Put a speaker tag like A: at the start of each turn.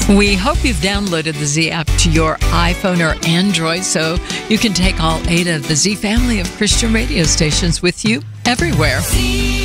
A: We hope you've downloaded the Z app to your iPhone or Android so you can take all 8 of the Z family of Christian radio stations with you everywhere.